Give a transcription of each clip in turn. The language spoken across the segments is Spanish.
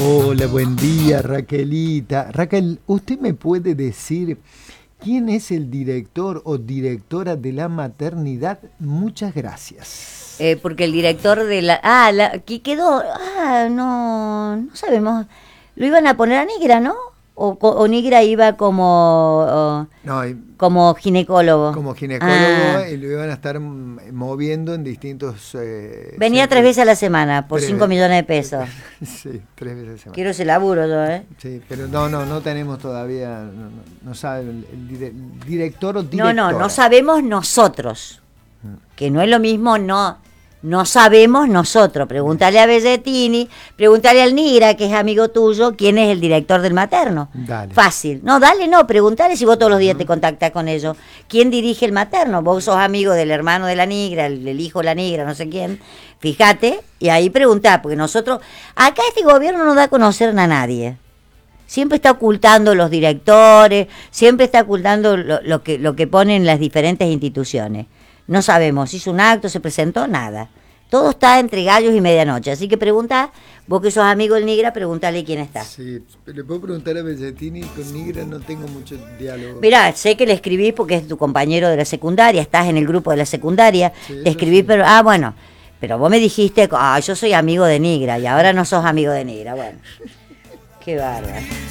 Hola, buen día, Raquelita. Raquel, ¿usted me puede decir quién es el director o directora de la maternidad? Muchas gracias. Porque el director de la... que quedó... no sabemos. Lo iban a poner a Nigra, ¿no? O Nigra iba No, como ginecólogo. como ginecólogo y lo iban a estar moviendo en distintos... Venía 3 veces a la semana por 5 millones de pesos. Sí, 3 veces a la semana. Quiero ese laburo yo, ¿eh? Sí, pero no tenemos todavía, no sabe el director o directora. No sabemos nosotros. Que no es lo mismo, no sabemos nosotros. Pregúntale a Bellettini, pregúntale al Nigra, que es amigo tuyo, quién es el director del materno. Dale. Fácil. Pregúntale si vos todos los días te contactás con ellos. ¿Quién dirige el materno? Vos sos amigo del hermano de la Nigra, el hijo de la Nigra, no sé quién. Fíjate, y ahí preguntá, porque nosotros, acá este gobierno no da a conocer a nadie. Siempre está ocultando los directores, siempre está ocultando lo que ponen las diferentes instituciones. No sabemos, hizo un acto, se presentó, nada. Todo está entre gallos y medianoche. Así que pregunta, vos que sos amigo del Nigra, preguntale quién está. Sí, le puedo preguntar a Bellettini, con Nigra no tengo mucho diálogo. Mirá, sé que le escribís porque es tu compañero de la secundaria, estás en el grupo de la secundaria, Sí, te escribí, sí. pero, bueno, pero vos me dijiste, yo soy amigo de Nigra y ahora no sos amigo de Nigra, bueno. Qué bárbaro.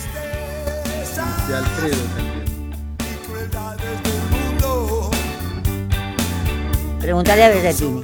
De Alfredo también. Preguntale a Bellettini.